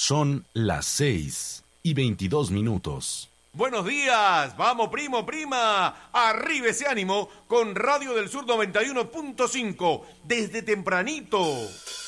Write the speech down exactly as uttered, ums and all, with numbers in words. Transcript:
Son las seis y veintidós minutos. Buenos días, vamos primo, prima, arriba ese ánimo con Radio del Sur noventa y uno punto cinco, desde tempranito.